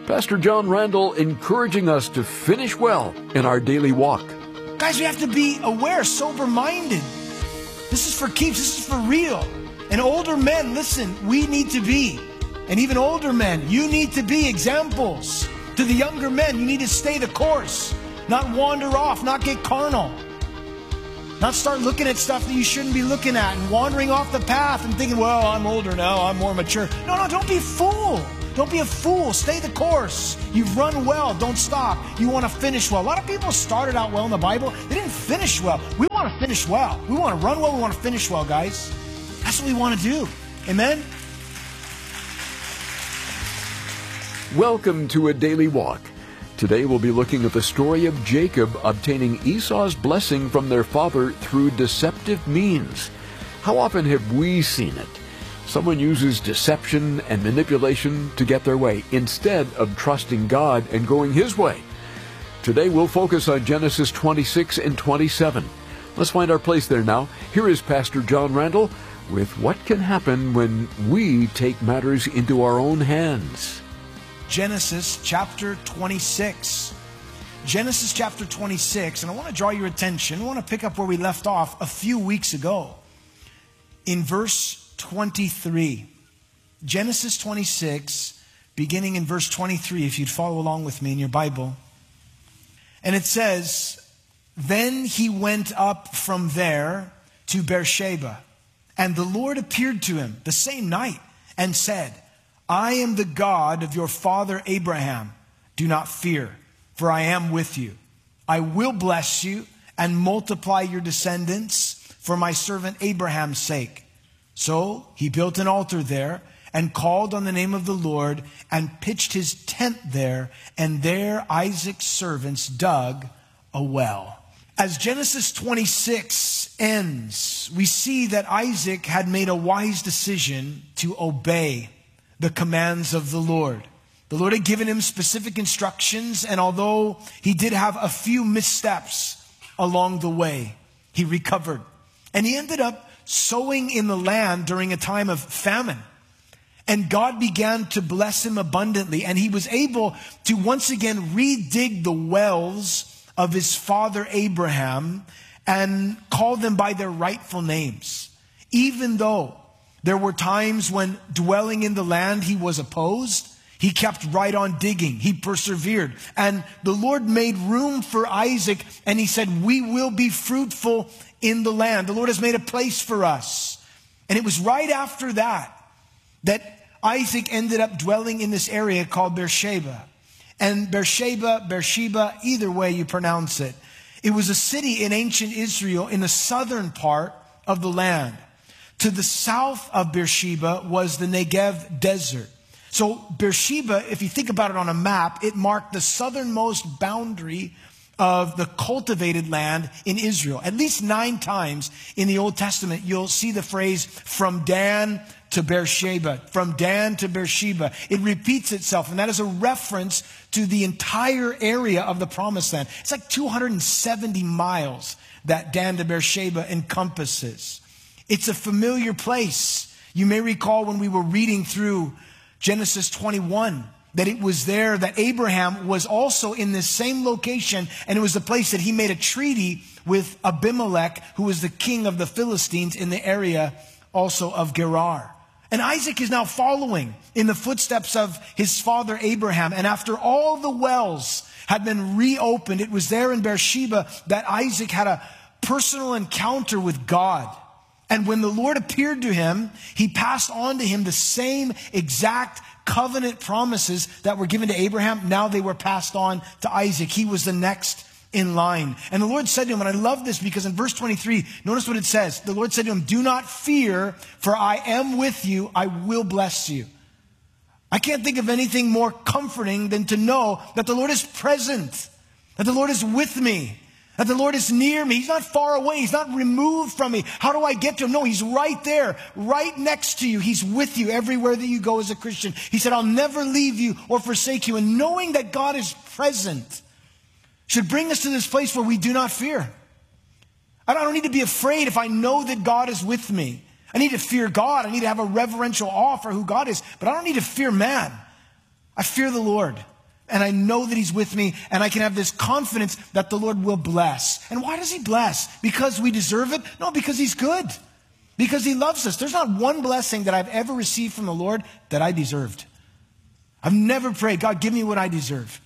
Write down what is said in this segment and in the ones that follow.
Pastor John Randall encouraging us to finish well in our daily walk. Guys, we have to be aware, sober-minded. This is for keeps. This is for real. And older men, listen, we need to be. And even older men, you need to be examples. To the younger men, you need to stay the course. Not wander off, not get carnal. Not start looking at stuff that you shouldn't be looking at and wandering off the path and thinking, well, I'm older now, I'm more mature. No, don't be a fool. Don't be a fool. Stay the course. You've run well. Don't stop. You want to finish well. A lot of people started out well in the Bible. They didn't finish well. We want to finish well. We want to run well. We want to finish well, guys. That's what we want to do. Amen? Welcome to A Daily Walk. Today we'll be looking at the story of Jacob obtaining Esau's blessing from their father through deceptive means. How often have we seen it? Someone uses deception and manipulation to get their way instead of trusting God and going His way. Today we'll focus on Genesis 26 and 27. Let's find our place there now. Here is Pastor John Randall with what can happen when we take matters into our own hands. Genesis chapter 26. Genesis chapter 26, and I want to draw your attention. I want to pick up where we left off a few weeks ago in verse 23. Genesis 26, beginning in verse 23, if you'd follow along with me in your Bible. And it says, "Then he went up from there to Beersheba, and the Lord appeared to him the same night and said, I am the God of your father Abraham. Do not fear, for I am with you. I will bless you and multiply your descendants for my servant Abraham's sake." So he built an altar there and called on the name of the Lord and pitched his tent there, and there Isaac's servants dug a well. As Genesis 26 ends, we see that Isaac had made a wise decision to obey the commands of the Lord. The Lord had given him specific instructions, and although he did have a few missteps along the way, he recovered. And he ended up sowing in the land during a time of famine. And God began to bless him abundantly, and he was able to once again redig the wells of his father Abraham and call them by their rightful names. Even though there were times when dwelling in the land he was opposed, he kept right on digging. He persevered. And the Lord made room for Isaac, and he said, we will be fruitful in the land. The Lord has made a place for us. And it was right after that Isaac ended up dwelling in this area called Beersheba. And Beersheba, either way you pronounce it. It was a city in ancient Israel in the southern part of the land. To the south of Beersheba was the Negev desert. So Beersheba, if you think about it on a map, it marked the southernmost boundary of the cultivated land in Israel. At least 9 times in the Old Testament, you'll see the phrase, from Dan to Beersheba, from Dan to Beersheba. It repeats itself, and that is a reference to the entire area of the Promised Land. It's like 270 miles that Dan to Beersheba encompasses. It's a familiar place. You may recall when we were reading through Genesis 21, that it was there that Abraham was also in this same location, and it was the place that he made a treaty with Abimelech, who was the king of the Philistines in the area also of Gerar. And Isaac is now following in the footsteps of his father Abraham. And after all the wells had been reopened, it was there in Beersheba that Isaac had a personal encounter with God. And when the Lord appeared to him, he passed on to him the same exact covenant promises that were given to Abraham. Now they were passed on to Isaac. He was the next in line. And the Lord said to him, and I love this because in verse 23, notice what it says. The Lord said to him, do not fear, for I am with you. I will bless you. I can't think of anything more comforting than to know that the Lord is present, that the Lord is with me, that the Lord is near me. He's not far away. He's not removed from me. How do I get to him? No, he's right there, right next to you. He's with you everywhere that you go as a Christian. He said, I'll never leave you or forsake you. And knowing that God is present should bring us to this place where we do not fear. I don't need to be afraid if I know that God is with me. I need to fear God. I need to have a reverential awe for who God is. But I don't need to fear man. I fear the Lord. And I know that he's with me, and I can have this confidence that the Lord will bless. And why does he bless? Because we deserve it? No, because he's good. Because he loves us. There's not one blessing that I've ever received from the Lord that I deserved. I've never prayed, God, give me what I deserve.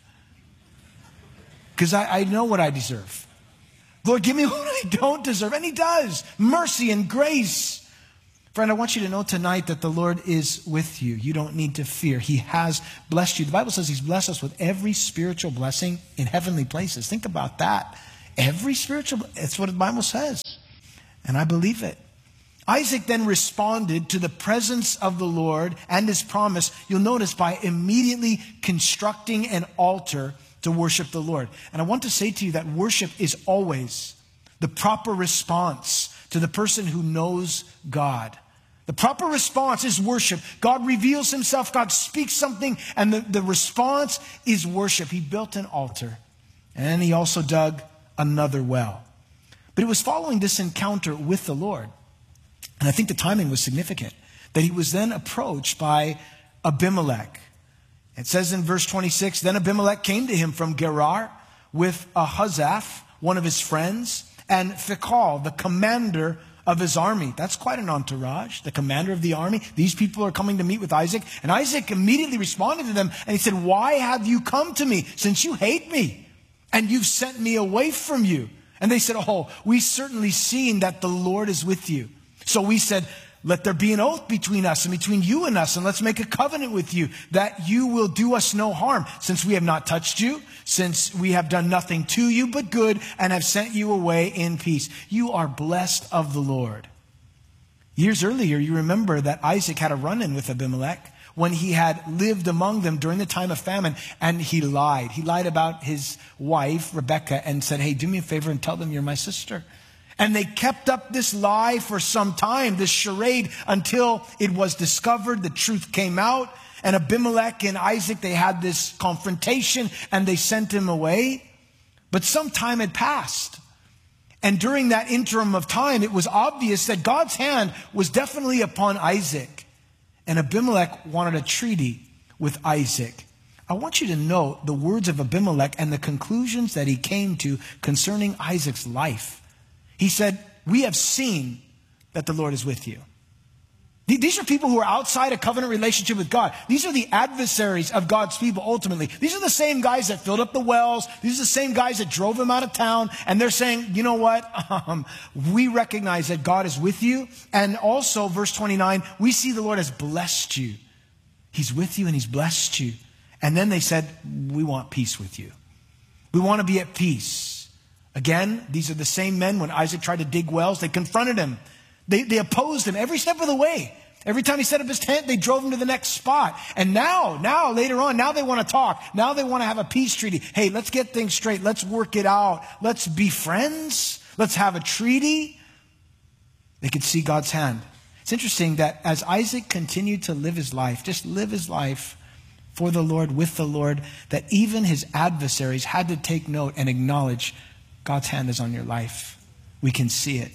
Because I know what I deserve. Lord, give me what I don't deserve. And he does. Mercy and grace. Friend, I want you to know tonight that the Lord is with you. You don't need to fear. He has blessed you. The Bible says he's blessed us with every spiritual blessing in heavenly places. Think about that. Every spiritual, it's what the Bible says. And I believe it. Isaac then responded to the presence of the Lord and his promise, you'll notice, by immediately constructing an altar to worship the Lord. And I want to say to you that worship is always the proper response to the person who knows God. The proper response is worship. God reveals himself. God speaks something. And the response is worship. He built an altar. And he also dug another well. But it was following this encounter with the Lord. And I think the timing was significant. That he was then approached by Abimelech. It says in verse 26, then Abimelech came to him from Gerar with Ahuzaph, one of his friends, and Phicol, the commander of his army. That's quite an entourage, the commander of the army. These people are coming to meet with Isaac. And Isaac immediately responded to them and he said, why have you come to me since you hate me and you've sent me away from you? And they said, oh, we've certainly seen that the Lord is with you. So we said, let there be an oath between us and between you and us, and let's make a covenant with you that you will do us no harm, since we have not touched you, since we have done nothing to you but good, and have sent you away in peace. You are blessed of the Lord. Years earlier, you remember that Isaac had a run-in with Abimelech when he had lived among them during the time of famine, and he lied. He lied about his wife, Rebekah, and said, hey, do me a favor and tell them you're my sister. And they kept up this lie for some time, this charade, until it was discovered, the truth came out, and Abimelech and Isaac, they had this confrontation, and they sent him away. But some time had passed. And during that interim of time, it was obvious that God's hand was definitely upon Isaac. And Abimelech wanted a treaty with Isaac. I want you to note the words of Abimelech and the conclusions that he came to concerning Isaac's life. He said, we have seen that the Lord is with you. These are people who are outside a covenant relationship with God. These are the adversaries of God's people ultimately. These are the same guys that filled up the wells. These are the same guys that drove him out of town. And they're saying, you know what? We recognize that God is with you. And also, verse 29, we see the Lord has blessed you. He's with you and he's blessed you. And then they said, we want peace with you. We want to be at peace. Again, these are the same men when Isaac tried to dig wells. They confronted him. They opposed him every step of the way. Every time he set up his tent, they drove him to the next spot. And now, later on, now they want to talk. Now they want to have a peace treaty. Hey, let's get things straight. Let's work it out. Let's be friends. Let's have a treaty. They could see God's hand. It's interesting that as Isaac continued to live his life, just live his life for the Lord, with the Lord, that even his adversaries had to take note and acknowledge God's hand is on your life. We can see it.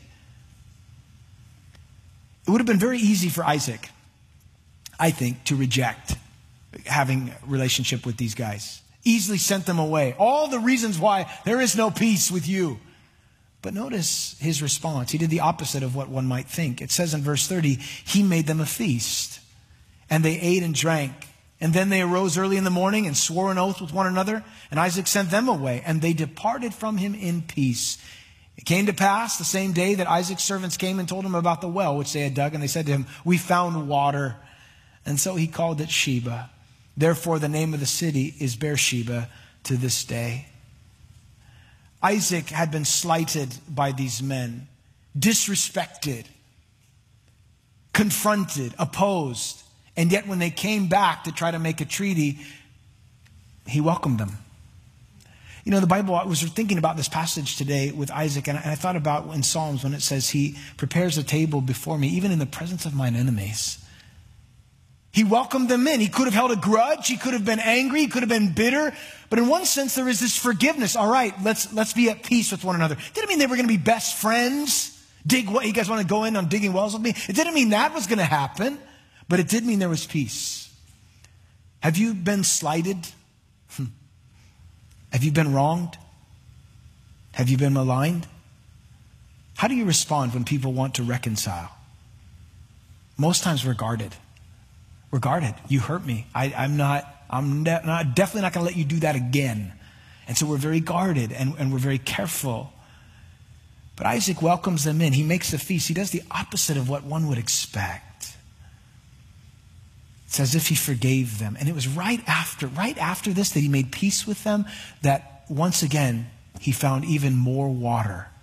It would have been very easy for Isaac, I think, to reject having a relationship with these guys. Easily sent them away. All the reasons why there is no peace with you. But notice his response. He did the opposite of what one might think. It says in verse 30, he made them a feast. And they ate and drank. And then they arose early in the morning and swore an oath with one another. And Isaac sent them away. And they departed from him in peace. It came to pass the same day that Isaac's servants came and told him about the well which they had dug. And they said to him, we found water. And so he called it Sheba. Therefore the name of the city is Beersheba to this day. Isaac had been slighted by these men. Disrespected. Confronted. Opposed. And yet when they came back to try to make a treaty, he welcomed them. You know, the Bible, I was thinking about this passage today with Isaac, and I thought about in Psalms when it says, he prepares a table before me, even in the presence of mine enemies. He welcomed them in. He could have held a grudge. He could have been angry. He could have been bitter. But in one sense, there is this forgiveness. All right, let's be at peace with one another. It didn't mean they were going to be best friends. You guys want to go in on digging wells with me? It didn't mean that was going to happen. But it did mean there was peace. Have you been slighted? Have you been wronged? Have you been maligned? How do you respond when people want to reconcile? Most times we're guarded. We're guarded. You hurt me. I'm definitely not going to let you do that again. And so we're very guarded and we're very careful. But Isaac welcomes them in. He makes a feast. He does the opposite of what one would expect. It's as if he forgave them. And it was right after this that he made peace with them, that once again he found even more water